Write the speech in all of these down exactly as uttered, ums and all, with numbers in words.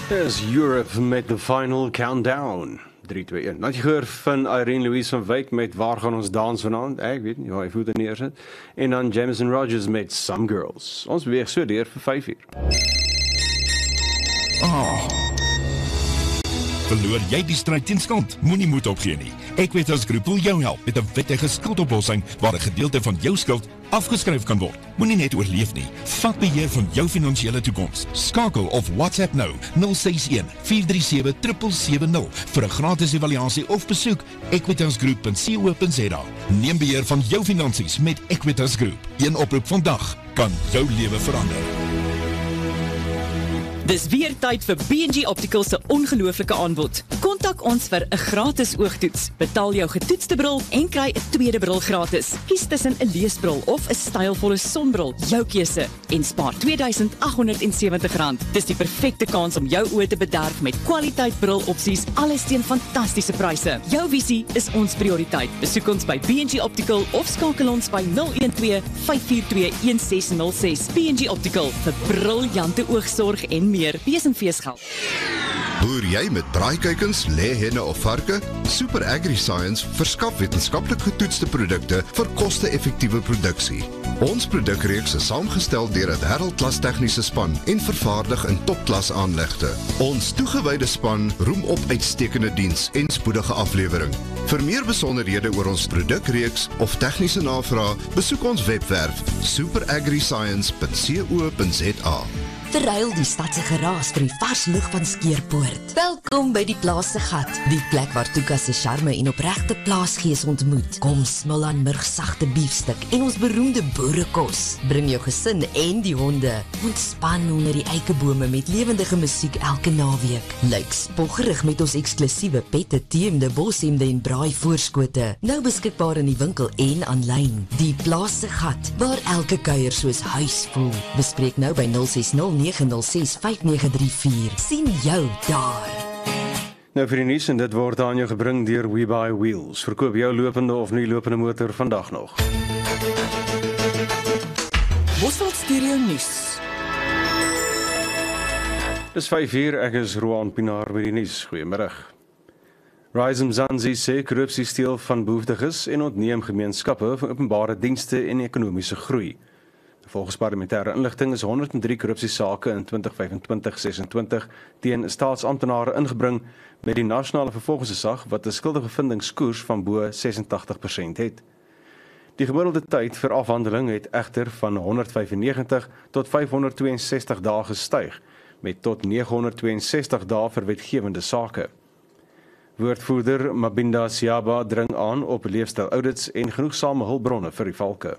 Is Europe met the final countdown. drie, twee, een. Had je gehoord van Irene Louise van Wyk met Waar gaan ons dans vanavond? Ik weet niet waar je voeten neerzet. En dan Jameson Rogers met Some Girls. Ons beweeg so deur vir vyf uur. Oh. Verloor jy die stryd teen skuld? Moenie moed opgee nie. Equitas Groep wil jou help met 'n wettige skuldoplossing waar 'n gedeelte van jou skuld afgeskryf kan word. Moenie net oorleef nie. Vat beheer van jou finansiële toekoms. Skakel of WhatsApp nou nul ses een, vier drie sewe, sewe sewe nul vir 'n gratis evaluasie of besoek equitas group punt co punt za. Neem beheer van jou finansies met Equitas Groep. Een oproep vandag kan jou lewe verander. Dis weer tyd vir B en G Optical se ongelooflike aanbod. Kontak ons vir 'n gratis oogtoets. Betaal jou getoetste bril en kry 'n tweede bril gratis. Kies tussen 'n leesbril of 'n stylvolle sonbril, jou keuse, en spaar twee duisend agt honderd en sewentig rand. Dis die perfekte kans om jou oë te bederf met kwaliteit brilopsies, alles teen fantastiese pryse. Jou visie is ons prioriteit. Besoek ons by B en G Optical of skakel ons by nul een twee, vyf vier twee, een ses nul ses. B en G Optical vir briljante oogsorg en meer. Wees en feesgeld. Boer jy met braaikuikens, lêhenne of varke? Super AgriScience verskaf wetenskaplik getoetste produkte vir koste-effektiewe produksie. Ons produkreeks is saamgestel deur 'n wêreldklas tegniese span en vervaardig in topklas aanlegte. Ons toegewyde span roem op uitstekende diens en spoedige aflewering. Vir meer besonderhede oor ons produkreeks of tegniese navraag, besoek ons webwerf super agri science punt co punt za. Verruil die stadse geraas vir die vars lug van Skeerpoort. Welkom by die Plaas se Gat, die plek waar Tuka se charme en opregte plaasgees ontmoet. Kom smil aan murgsagte biefstuk en ons beroemde boerekos. Bring jou gesin en die honde. Ontspan onder die eikebome met lewendige musiek elke naweek. Lyk spoggerig met ons eksklusiewe pette, teemde, boshemde en braai voorskote. Nou beskikbaar in die winkel en aanlyn. Die Plaas se Gat, waar elke kuier soos huis voel. Bespreek nou by nul ses nul nege nul ses vyf nege drie vier. Sien jou daar. Nou vir die nuus, en dit word aan jou gebring deur We Buy Wheels. Verkoop jou lopende of nie lopende motor vandag nog. Bosveld Stereo nuus. Dis vyf uur, ek is Roan Pinaar met die nuus. Goeiemiddag. Rise Mzansi sê korrupsie steel van behoeftiges en ontneem gemeenskappe van openbare dienste en ekonomiese groei. Volgens parlementêre inligting is honderd en drie korrupsiesake in twintig vyf en twintig ses en twintig teen staatsamptenare ingebring met die nasionale vervolgingsgesag wat 'n skuldigvindingskoers van bo sesentagtig persent het. Die gemiddelde tyd vir afhandeling het egter van honderd vyfennegentig tot vyfhonderd twee en sestig dae gestyg, met tot negenhonderd twee en sestig dae vir wetgewende sake. Woordvoerder Mabinda Siaba dring aan op leefstyl-audits en genoegsame hulpbronne vir die valke.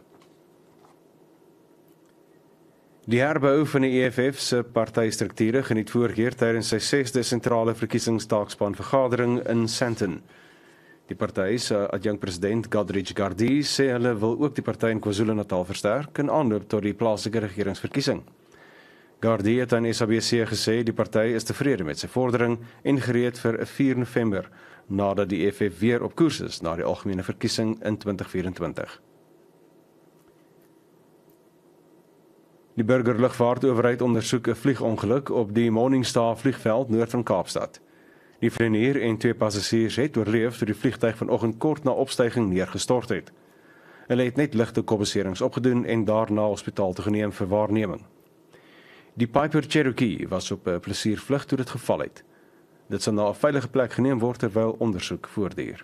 Die herbou van die E F F se partystrukture geniet voorkeur tydens sy sesde sentrale verkiesingstaakspan vergadering in Sandton. Die party se adjunkpresident Godrich Gardee sê hulle wil ook die party in KwaZulu-Natal versterk in aanloop tot die plaaslike regeringsverkiesing. Gardee het aan S A B C gesê die party is tevrede met sy vordering en gereed vir vier November, nadat die E F F weer op koers is na die algemene verkiesing in twintig vyf-en-twintig. Die burgerlugvaartowerheid ondersoek 'n vliegongeluk op die Morningstar vliegveld noord van Kaapstad. Die vlieënier en twee passasiers het oorleef toe die vliegtuig vanoggend kort na opstyging neergestort het. Hulle het net ligte kopbeserings opgedoen en daarna hospitaal toe geneem vir waarneming. Die Piper Cherokee was op 'n plesiervlug toe dit geval het. Dit sal na 'n veilige plek geneem word terwyl ondersoek voortduur.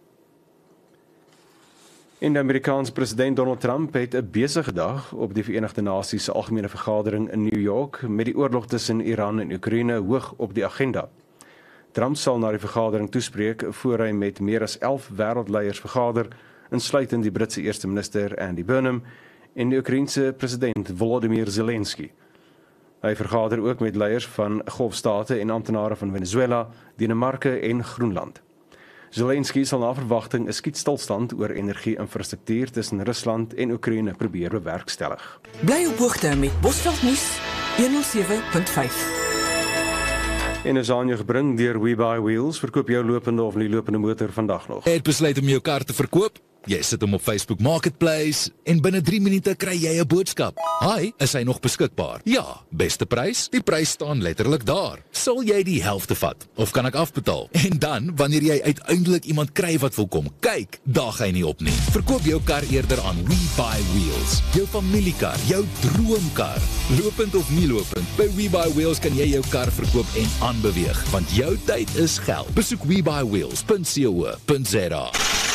En die Amerikaanse president Donald Trump het 'n besige dag op die Verenigde Nasies se algemene vergadering in New York met die oorlog tussen Iran en Oekraïne hoog op die agenda. Trump sal na die vergadering toespreek voor hy met meer as elf wêreldleiers vergader, insluitend die Britse eerste minister Andy Burnham en die Oekraïense president Volodymyr Zelensky. Hy vergader ook met leiers van golfstate en amptenare van Venezuela, Denemarke en Groenland. Zelensky sal na verwagting 'n skietstilstand oor energie-infrastruktuur tussen Rusland en Oekraïne probeer bewerkstellig. Bly op hoogte met Bosveld nuus honderdsewe punt vyf. En is aan jou gebring deur We Buy Wheels. Verkoop jou lopende of nie lopende motor vandag nog. Het besluit om jou kar te verkoop? Jy sit hom op Facebook Marketplace en binne drie minute kry jy 'n boodskap. Hi, is hy nog beskikbaar? Ja, beste prys? Die prys staan letterlik daar. Sal jy die helfte vat of kan ek afbetaal? En dan, wanneer jy uiteindelik iemand kry wat wil kom kyk, daag hy nie op nie. Verkoop jou kar eerder aan WeBuyWheels. Jou familiekar, jou droomkar. Lopend of nie lopend, by WeBuyWheels kan jy jou kar verkoop en aanbeweeg, want jou tyd is geld. Besoek we buy wheels punt co punt za.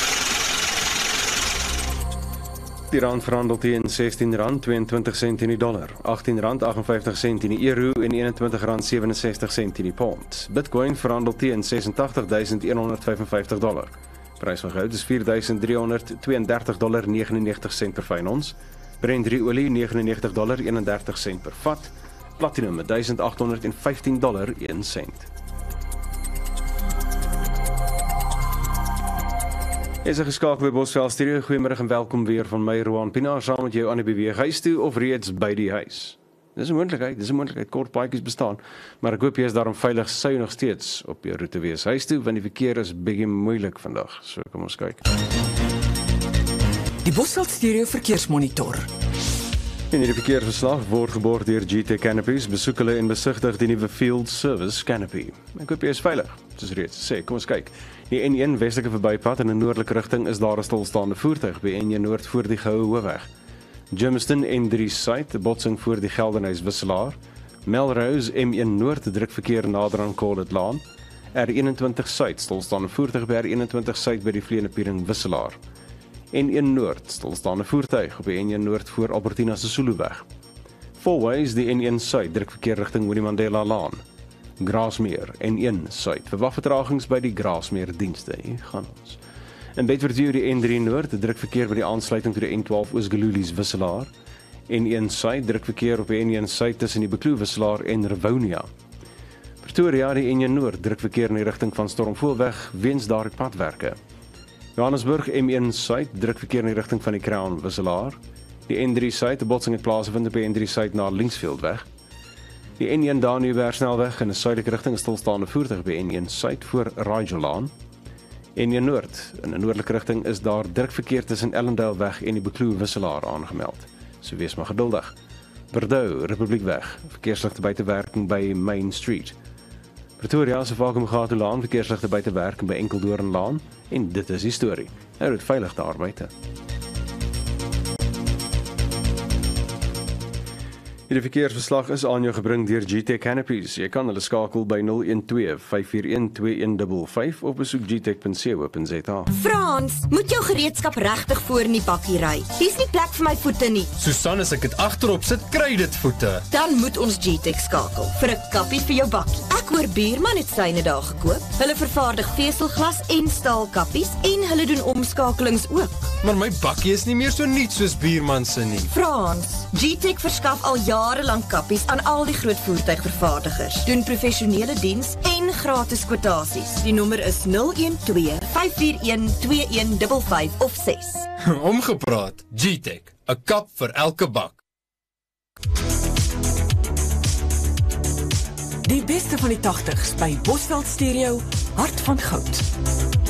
Die rand verhandel teen sestien rand tweeëntwintig sent in die dollar, agttien rand agt en vyftig sent in die euro en eenentwintig rand ses en ses sent in die pond. Bitcoin verhandel teen ses agt duisend een honderd vyf en vyftig dollar. Prys van goud is vier duisend drie honderd twee en dertig dollar negenennegentig sent per fyn ons. Brent drie olie negenennegentig dollar eenendertig sent per vat. Platinum duisend agt honderd vyftien dollar een sent. Is 'n geskakel by Bosveld Studio. Goeiemiddag en welkom weer van my Roan Pinaar saam met jou aan die beweeg huis toe of reeds by die huis. Dis 'n moontlikheid, dis 'n moontlikheid, kort paadjies bestaan, maar ek hoop jy is daarom veilig sou nog steeds op jou roete wees huis toe, want die verkeer is bietjie moeilik vandag. So kom ons kyk. Die Bosveld Studio verkeersmonitor. En hierdie verkeersverslag word geborg deur G T Canopies. Besoek hulle en besigtig die nuwe Field Service Canopy. Ek hoop jy is veilig. Soos reeds sê, kom ons kyk. Die N een westelike verbypad in 'n noordelike rigting is daar 'n stilstaande voertuig by N een Noord voor die Goue Hoofweg. Germiston N drie Suid, 'n botsing voor die Geldenhuys wisselaar. Melrose M een Noord, druk verkeer nader aan Cordet Laan. R eenentwintig Suid, stilstaande voertuig by R eenentwintig Suid by die Vleenepiering wisselaar. N een Noord, stilstaande voertuig op die N een Noord voor Albertina se Suluweg. Fourways die N een Suid, druk verkeer rigting Winnie Mandela Laan. Grasmeer N een Suid, verwag vertragings by die Grasmeer dienste. Hier gaan ons. In Bedford die N drie Noord, druk verkeer by die aansluiting tot die N twaalf Oos-Gelulies wisselaar. N een Suid, druk verkeer op die N een Suid tussen die Bekloo wisselaar en Rivonia. Pretoria die N een Noord, druk verkeer in die rigting van Stormfoelweg weens daar padwerke. Johannesburg M een Suid, druk verkeer in die rigting van die Crown wisselaar. Die N drie Suid, 'n botsing het plaasgevind op die N drie Suid na Linksfieldweg. Die N een Danieberg snelweg in 'n suidelike rigting is stilstaande voertuig by N een Suid voor Rajolaan. N een Noord, in 'n noordelike rigting is daar druk verkeer tussen Ellendaleweg en die Bekloo wisselaar aangemeld. So wees maar geduldig. Bordeaux, Republiekweg, verkeersligte buitewerking by Main Street. Pretoria se Vakumgatolaan, verkeersligte buitewerking by Enkeldoornlaan en dit is die storie. Hou dit veilig daar buite. Hierdie verkeersverslag is aan jou gebring deur G T Canopies. Jy kan hulle skakel by nul een twee vyf vier een twee een vyf vyf of besoek g tech punt co punt za. Frans, moet jou gereedskap regtig voor in die bakkie ry. Hier's nie plek vir my voete nie. Susan, as ek dit agterop sit, kry dit voete. Dan moet ons G-Tech skakel vir 'n kappie vir jou bakkie. Ek hoor Buurman het syne daar gekoop. Hulle vervaardig veselglas en staalkappies en hulle doen omskakelings ook. Maar my bakkie is nie meer so nuut soos Buurman se nie. Frans, G-Tech verskaf al jarelang kappies aan al die groot voertuigvervaardigers. Doen professionele diens en gratis kwotasies. Die nommer is nul een twee vyf vier een twee een vyf vyf of ses. Omgepraat, G-Tech, 'n kap vir elke bak. Die beste van die tagtigs by Bosveld Stereo, hart van goud.